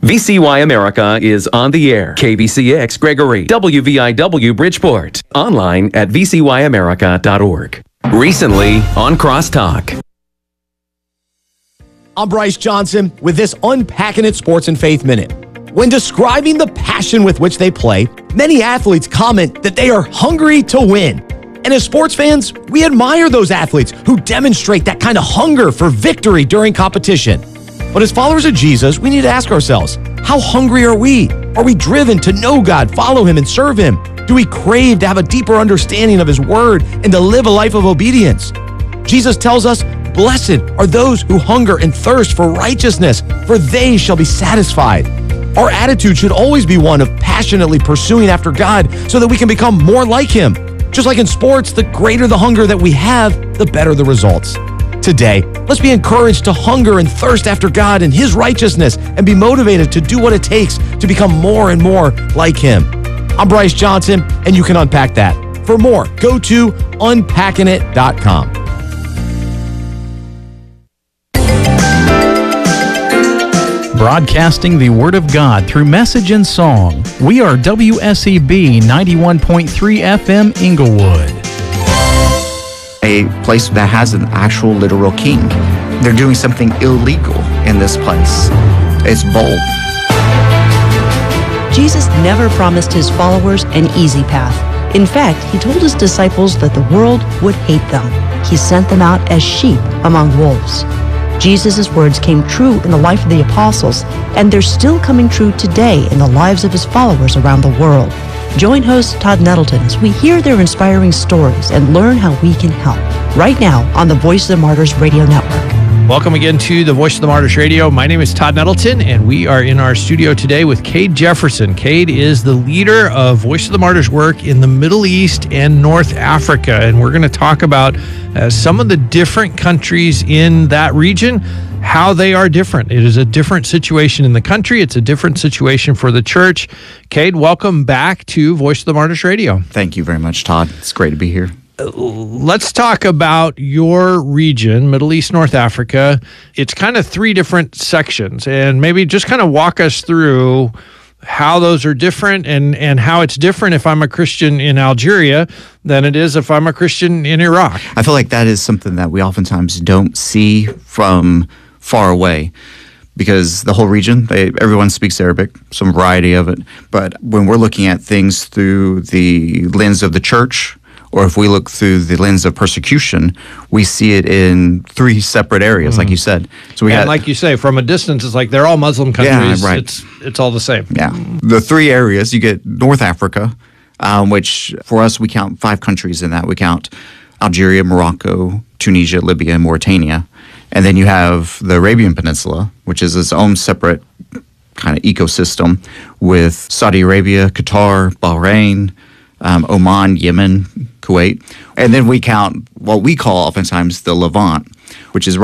VCY America is on the air. KBCX Gregory, WVIW Bridgeport. Online at vcyamerica.org. Recently on Crosstalk. I'm Bryce Johnson with this Unpacking It Sports and Faith Minute. When describing the passion with which they play, many athletes comment that they are hungry to win. And as sports fans, we admire those athletes who demonstrate that kind of hunger for victory during competition. But as followers of Jesus, we need to ask ourselves, how hungry are we? Are we driven to know God, follow Him, and serve Him? Do we crave to have a deeper understanding of His Word and to live a life of obedience? Jesus tells us, blessed are those who hunger and thirst for righteousness, for they shall be satisfied. Our attitude should always be one of passionately pursuing after God so that we can become more like Him. Just like in sports, the greater the hunger that we have, the better the results. Today, let's be encouraged to hunger and thirst after God and His righteousness and be motivated to do what it takes to become more and more like Him. I'm Bryce Johnson, and you can unpack that. For more, go to unpackingit.com. Broadcasting the Word of God through message and song. We are WSEB 91.3 FM Inglewood. A place that has an actual literal king. They're doing something illegal in this place. It's bold. Jesus never promised His followers an easy path. In fact, He told His disciples that the world would hate them. He sent them out as sheep among wolves. Jesus' words came true in the life of the apostles, and they're still coming true today in the lives of His followers around the world. Join host Todd Nettleton as we hear their inspiring stories and learn how we can help. Right now on the Voice of the Martyrs Radio Network. Welcome again to the Voice of the Martyrs Radio. My name is Todd Nettleton, and we are in our studio today with Cade Jefferson. Cade is the leader of Voice of the Martyrs work in the Middle East and North Africa, and we're going to talk about some of the different countries in that region, how they are different. It is a different situation in the country. It's a different situation for the church. Cade, welcome back to Voice of the Martyrs Radio. Thank you very much, Todd. It's great to be here. Let's talk about your region, Middle East, North Africa. It's kind of three different sections, and maybe just kind of walk us through how those are different and how it's different if I'm a Christian in Algeria than it is if I'm a Christian in Iraq. I feel like that is something that we oftentimes don't see from far away, because the whole region, everyone speaks Arabic, some variety of it. But when we're looking at things through the lens of the church, or if we look through the lens of persecution, we see it in three separate areas, like you said. So like you say, from a distance, it's like they're all Muslim countries. Yeah, right. It's all the same. Yeah. The three areas, you get North Africa, which for us, we count 5 countries in that. We count Algeria, Morocco, Tunisia, Libya, and Mauritania. And then you have the Arabian Peninsula, which is its own separate kind of ecosystem with Saudi Arabia, Qatar, Bahrain, Oman, Yemen, Kuwait. And then we count what we call oftentimes the Levant, which is